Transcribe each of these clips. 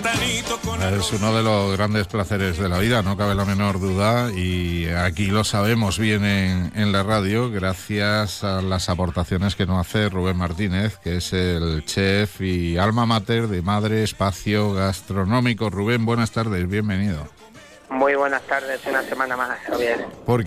Es uno de los grandes placeres de la vida, no cabe la menor duda, y aquí lo sabemos bien en la radio gracias a las aportaciones que nos hace Rubén Martínez, que es el chef y alma mater de Madre Espacio Gastronómico. Rubén, buenas tardes, bienvenido. Muy buenas tardes, una semana más, Javier.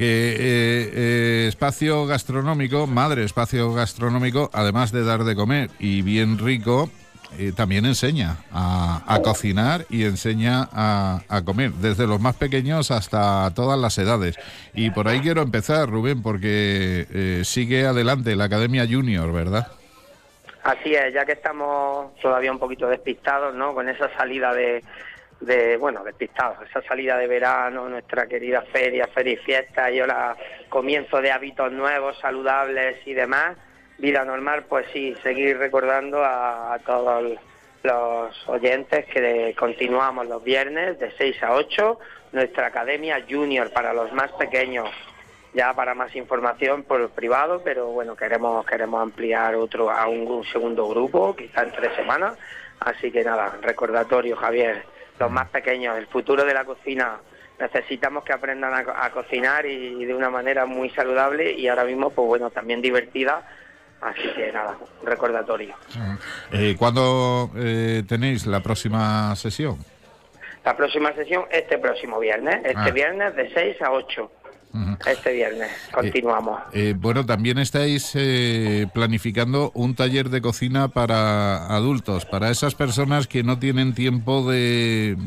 Porque Espacio Gastronómico, Madre Espacio Gastronómico, además de dar de comer y bien rico, también enseña a cocinar y enseña a comer, desde los más pequeños hasta todas las edades. Y por ahí quiero empezar, Rubén, porque sigue adelante la Academia Junior, ¿verdad? Así es, ya que estamos todavía un poquito despistados, ¿no? Con esa salida despistados, esa salida de verano, nuestra querida feria y fiesta, y ahora comienzo de hábitos nuevos, saludables y demás, vida normal, pues sí, seguir recordando a todos los oyentes que continuamos los viernes de 6 a 8, nuestra Academia Junior para los más pequeños. Ya para más información por privado, pero bueno, queremos ampliar a un segundo grupo, quizá en 3 semanas, así que nada, recordatorio, Javier, los más pequeños, el futuro de la cocina. Necesitamos que aprendan a cocinar y de una manera muy saludable y ahora mismo, pues bueno, también divertida. Así que nada, un recordatorio. ¿Cuándo tenéis la próxima sesión? La próxima sesión, este próximo viernes. Viernes de 6 a 8. Este viernes continuamos. Bueno, también estáis planificando un taller de cocina para adultos, para esas personas que no tienen tiempo de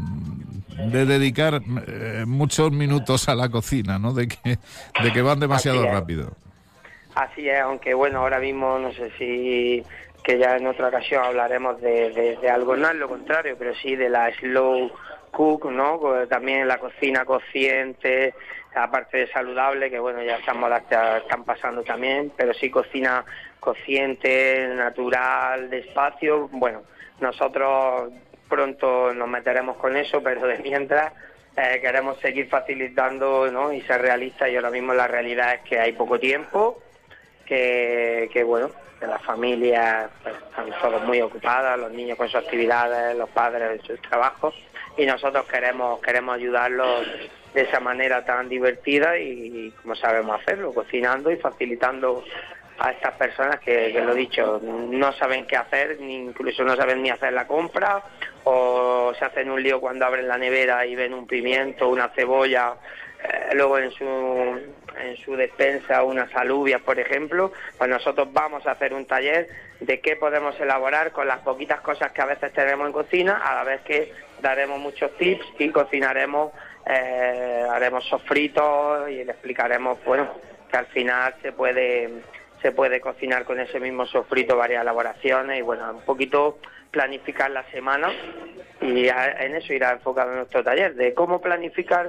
dedicar muchos minutos a la cocina, ¿no? De que van demasiado rápido. Así es, aunque bueno, ahora mismo no sé si que ya en otra ocasión hablaremos de algo, no es lo contrario, pero sí de la slow cook, ¿no? También la cocina consciente, aparte de saludable, que bueno, ya están pasando también, pero sí cocina consciente, natural, despacio. Bueno, nosotros pronto nos meteremos con eso, pero de mientras queremos seguir facilitando, ¿no? Y ser realistas, y ahora mismo la realidad es que hay poco tiempo, que bueno, que las familias pues, están todos muy ocupadas, los niños con sus actividades, los padres en sus trabajos, y nosotros queremos ayudarlos de esa manera tan divertida y como sabemos hacerlo, cocinando y facilitando a estas personas que lo he dicho, no saben qué hacer, ni incluso no saben ni hacer la compra, o se hacen un lío cuando abren la nevera y ven un pimiento, una cebolla, luego en su despensa unas alubias, por ejemplo. Pues nosotros vamos a hacer un taller de qué podemos elaborar con las poquitas cosas que a veces tenemos en cocina, a la vez que daremos muchos tips y cocinaremos, haremos sofritos y le explicaremos, bueno, que al final se puede cocinar con ese mismo sofrito varias elaboraciones y bueno, un poquito planificar la semana, y en eso irá enfocado nuestro taller, de cómo planificar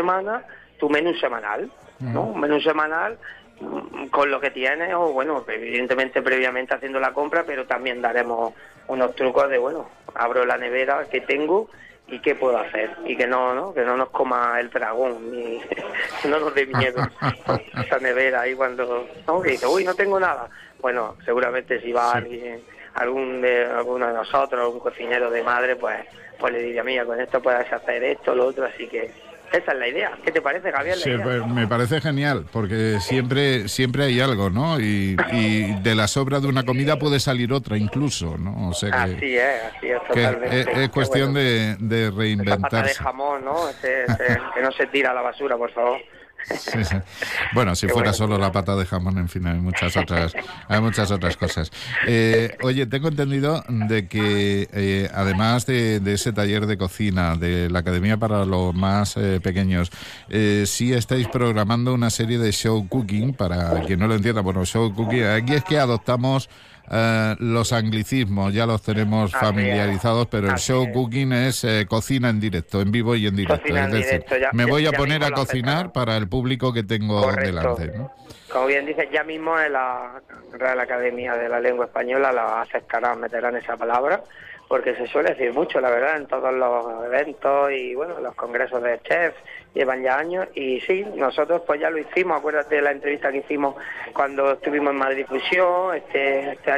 tu menú semanal, ¿no? Un menú semanal con lo que tienes, o bueno, evidentemente previamente haciendo la compra, pero también daremos unos trucos de, bueno, abro la nevera, ¿qué tengo y qué puedo hacer? Y que no nos coma el dragón, ni no nos dé miedo esa nevera ahí cuando, ¿no? Que dice, uy, no tengo nada. Bueno, seguramente si va alguien, alguno de nosotros, algún cocinero de madre, pues le diría, mira, con esto puedes hacer esto, lo otro, así que esa es la idea. ¿Qué te parece, Javier? Sí, pues me parece genial, porque siempre hay algo, ¿no? Y de la sobra de una comida puede salir otra incluso, ¿no? O sea que, así es, totalmente. Es cuestión de reinventarse. Esa pata de jamón, ¿no? Que no se tira a la basura, por favor. Sí. Bueno, si fuera solo la pata de jamón, en fin, hay muchas otras cosas. Oye, tengo entendido de que además de ese taller de cocina de la Academia para los más pequeños, sí estáis programando una serie de show cooking. Para quien no lo entienda, bueno, show cooking, aquí es que adoptamos los anglicismos, ya los tenemos familiarizados, pero el show cooking es cocina en directo, en vivo y en directo. Es decir, me voy a poner a cocinar para el público que tengo delante, ¿no? Como bien dices, ya mismo en la Real Academia de la Lengua Española la aceptarán, meterán esa palabra, porque se suele decir mucho, la verdad, en todos los eventos y bueno, los congresos de chefs, llevan ya años, y sí, nosotros pues ya lo hicimos. Acuérdate de la entrevista que hicimos cuando estuvimos en Madrid Fusión, este año